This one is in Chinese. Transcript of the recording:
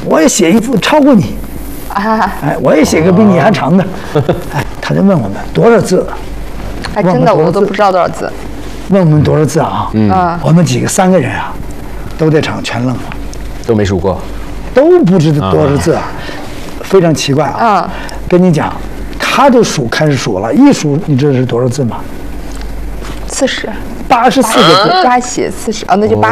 我也写一幅超过你，哎，我也写个比你还长的，哎，他就问我们多少字， 还真的我都不知道多少字。 问我们多少字啊？我们3个人啊，都在场全愣了， 都没数过， 都不知道多少字啊，非常奇怪啊。跟你讲，他就开始数了，一数你知道是多少字吗？ 40， 84个字， 加写40，那就80。